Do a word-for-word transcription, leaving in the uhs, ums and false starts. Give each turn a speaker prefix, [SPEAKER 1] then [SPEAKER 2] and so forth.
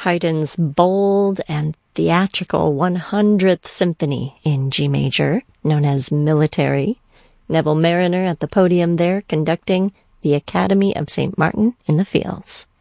[SPEAKER 1] Haydn's bold and theatrical one hundredth Symphony in G major, known as Military. Neville Marriner at the podium there conducting the Academy of Saint Martin in the Fields.